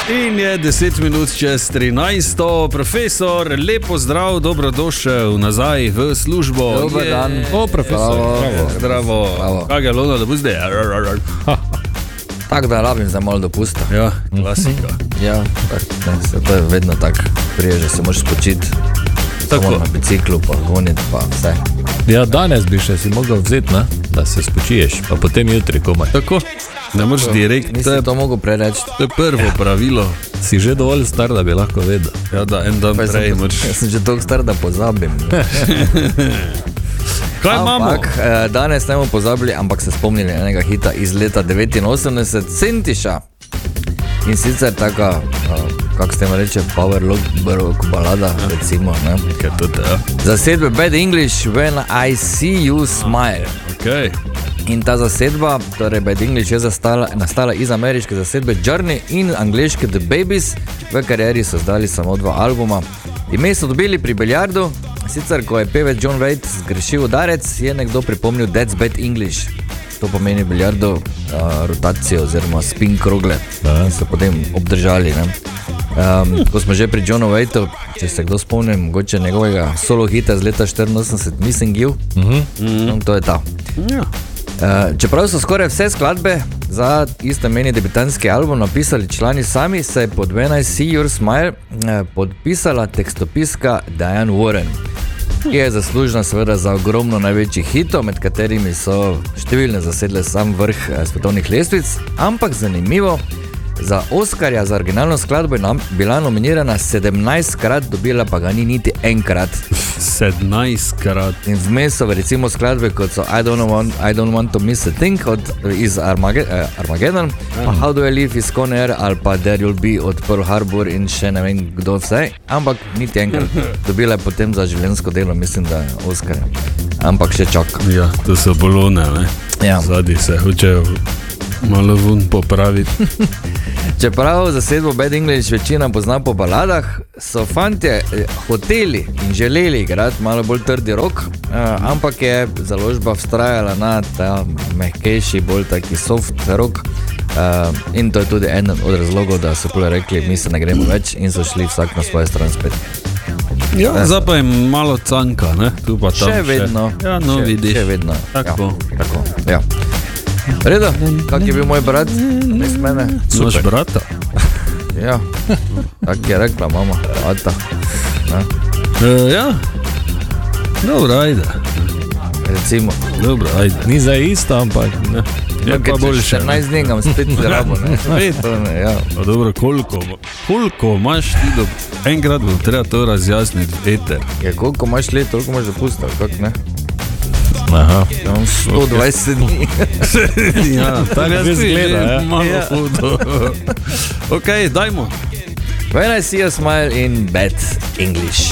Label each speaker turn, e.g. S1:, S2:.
S1: In je 10 minut čez 13. Profesor, lepo zdrav, dobrodošel nazaj v službo.
S2: Dobar dan.
S1: O, profesor. Zdravo. Kaj je Lona, da bo zdaj?
S2: Tako da rabim za malo dopusta.
S1: Ja, klasika.
S2: Ja, to je vedno tako. Prije, že se moraš spočiti. Samo na biciklu, pa goniti, pa vse.
S3: Ja, danes bi še si mogel vzeti, ne? Da se spočiješ, pa potem jutri komaj.
S1: Tako, ne moreš direkt.
S2: Nisi to mogel prereči.
S1: To je prvo pravilo.
S3: Si že dovolj star, da bi lahko vedel.
S1: Ja, da en dan prej moraš.
S2: Jaz sem že toliko star, da pozabim.
S1: Kaj imamo?
S2: Danes ne bomo pozabili, ampak se spomnili enega hita iz leta 89, Sentiša. In sicer taka, kako se temu reče, power rock balada, recimo, ne?
S1: Kaj to te, ja?
S2: Zasedbe Bad English, When I See You Smile.
S1: Okay.
S2: In ta zasedba, torej Bad English, je nastala iz ameriške zasedbe Journey in angleške The Babies. V karieri so zdali samo 2 albuma. Ime so dobili pri biljardu, sicer ko je pevec John Waite zgrešil udarec, je nekdo pripomnil That's Bad English. To pomeni biljardo rotacijo oziroma spin krogle, in so potem obdržali. Ne? Ko smo že pri Johnu Waitu, če se kdo spomni, mogoče njegovega solo hita z leta 84, Missing You, to je ta.
S1: Ja.
S2: Čeprav so skoraj vse skladbe za istoimeni debitanski album napisali člani sami, se je pod When I See Your Smile podpisala tekstopiska Diane Warren, ki je zaslužna seveda za ogromno največjih hitov, med katerimi so številne zasedle sam vrh svetovnih lestvic, ampak zanimivo, za Oskarja za originalno skladbo je bila nominirana 17krat, dobila pa ga ni niti enkrat.
S1: 17krat.
S2: In vmes so recimo skladbe kot so I don't want to miss a thing iz Armageddon, pa How do I live iz Con Air ali pa There You'll Be od Pearl Harbor in še ne vem kdo vse, ampak niti enkrat. Dobila je potem za življenjsko delo, mislim, da Oskarja. Ampak še čakam.
S1: Ja, to so bolone, ne?
S2: Ja.
S1: Zadnji se hočejo malo vun popraviti.
S2: Čeprav zasedbo Bad English večina pozna po baladah, so fantje hoteli in želeli igrati malo bolj trdi rock, ampak je založba vztrajala na ta mehkejši, bolj taki soft rock, in to je tudi eden od razlogov, da so pole rekli, mi se ne gremo več, in so šli vsak na svojo stran spet.
S1: Ja, zdaj pa jim malo canka, ne? Tu pa tam
S2: še vedno.
S1: Ja, no, vidiš.
S2: Še vedno.
S1: Tako.
S2: Ja, tako, ja. Redo, kak je bil moj brat? Bez mene?
S1: Naš brata?
S2: Ja, tak je rekla mama, ata.
S1: Ja, dobro, ajde.
S2: Recimo.
S1: Dobro, ajde.
S3: Ni za isto, ampak ne.
S1: Je pa boljše.
S2: 14 dni ga spet zrabo, ne?
S1: Spet?
S2: Ja.
S1: Pa dobro, koliko imaš ti do... Enkrat bo treba to razjasniti v eter.
S2: Ja, koliko imaš let, toliko imaš dopusta, kak ne?
S3: Aha.
S2: Ja, 120 dni.
S1: Ja, tako
S3: Res gleda, ja.
S1: Malo hudo. Ok, dajmo.
S2: When I See You Smile in Bad English.